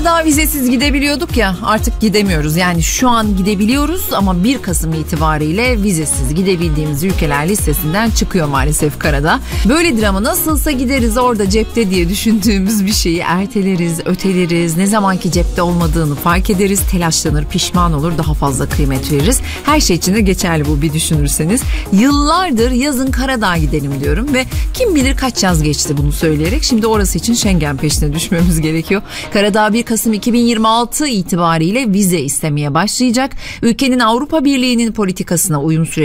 Karadağ'a vizesiz gidebiliyorduk ya, artık gidemiyoruz. Yani şu an gidebiliyoruz ama 1 Kasım itibariyle vizesiz gidebildiğimiz ülkeler listesinden çıkıyor maalesef Karadağ. Böyledir ama nasılsa gideriz, orada cepte diye düşündüğümüz bir şeyi erteleriz, öteleriz. Ne zamanki cepte olmadığını fark ederiz, telaşlanır, pişman olur, daha fazla kıymet veririz. Her şey için de geçerli bu, bir düşünürseniz. Yıllardır yazın Karadağ'a gidelim diyorum ve kim bilir kaç yaz geçti bunu söyleyerek. Şimdi orası için Schengen peşine düşmemiz gerekiyor. Karadağ 1 Kasım 2026 itibariyle vize istemeye başlayacak. Ülkenin Avrupa Birliği'nin politikasına uyum süreci